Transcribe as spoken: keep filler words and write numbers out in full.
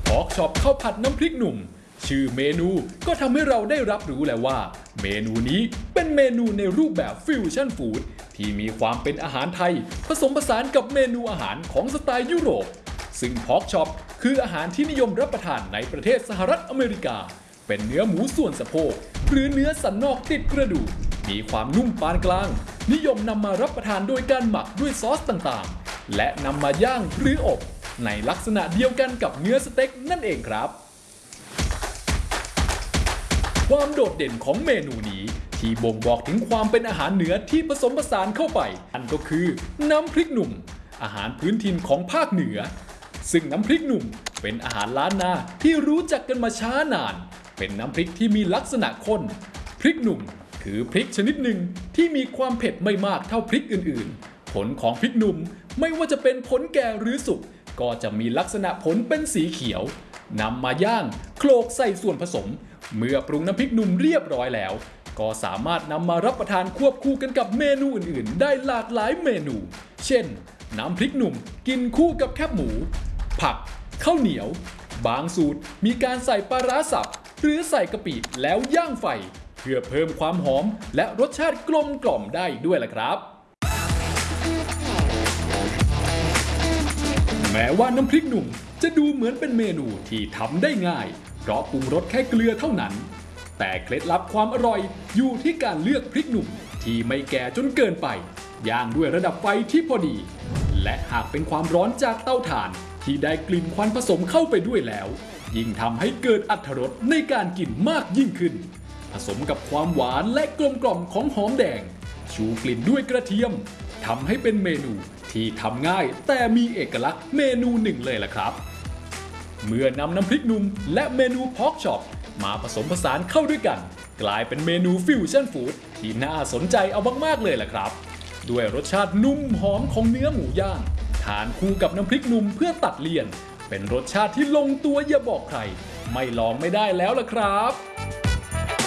พอกช็อปข้าวผัดน้ำพริกหนุ่มชื่อเมนูก็ทำให้เราได้รับรู้แล้วว่าเมนูนี้เป็นเมนูในรูปแบบฟิวชั่นฟู้ดที่มีความเป็นอาหารไทยผสมผสานกับเมนูอาหารของสไตล์ยุโรปซึ่งพอกช็อปคืออาหารที่นิยมรับประทานในประเทศสหรัฐอเมริกาเป็นเนื้อหมูส่วนสะโพกหรือเนื้อสันนอกติดกระดูกมีความนุ่มปานกลางนิยมนำมารับประทานโดยการหมักด้วยซอสต่างๆและนำมาย่างหรืออบในลักษณะเดียวกันกับเนื้อสเต็กนั่นเองครับความโดดเด่นของเมนูนี้ที่บ่งบอกถึงความเป็นอาหารเหนือที่ผสมผสานเข้าไปอันก็คือน้ำพริกหนุ่มอาหารพื้นถิ่นของภาคเหนือซึ่งน้ำพริกหนุ่มเป็นอาหารล้านนาที่รู้จักกันมาช้านานเป็นน้ำพริกที่มีลักษณะข้นพริกหนุ่มคือพริกชนิดหนึ่งที่มีความเผ็ดไม่มากเท่าพริกอื่นๆผลของพริกหนุ่มไม่ว่าจะเป็นผลแก่หรือสุกก็จะมีลักษณะผลเป็นสีเขียวนำมาย่างโขลกใส่ส่วนผสมเมื่อปรุงน้ำพริกหนุ่มเรียบร้อยแล้วก็สามารถนำมารับประทานควบคู่กันกับเมนูอื่นๆได้หลากหลายเมนูเช่นน้ำพริกหนุ่มกินคู่กับแคบหมูผักข้าวเหนียวบางสูตรมีการใส่ปลาร้าสับหรือใส่กะปิแล้วย่างไฟเพื่อเพิ่มความหอมและรสชาติกลมกล่อมได้ด้วยล่ะครับแม้ว่าน้ำพริกหนุ่มจะดูเหมือนเป็นเมนูที่ทำได้ง่ายเพราะปรุงรสแค่เกลือเท่านั้นแต่เคล็ดลับความอร่อยอยู่ที่การเลือกพริกหนุ่มที่ไม่แก่จนเกินไปย่างด้วยระดับไฟที่พอดีและหากเป็นความร้อนจากเตาถ่านที่ได้กลิ่นควันผสมเข้าไปด้วยแล้วยิ่งทำให้เกิดอรรถรสในการกินมากยิ่งขึ้นผสมกับความหวานและกลมกล่อมของหอมแดงชูกลิ่นด้วยกระเทียมทำให้เป็นเมนูที่ทำง่ายแต่มีเอกลักษณ์เมนูหนึ่งเลยล่ะครับเมื่อนำน้ำพริกหนุ่มและเมนูพอกช็อปมาผสมผสานเข้าด้วยกันกลายเป็นเมนูฟิวชั่นฟู้ดที่น่าสนใจเอามากๆเลยล่ะครับด้วยรสชาตินุ่มหอมของเนื้อหมูย่างทานคู่กับน้ำพริกหนุ่มเพื่อตัดเลี่ยนเป็นรสชาติที่ลงตัวอย่าบอกใครไม่ลองไม่ได้แล้วล่ะครับ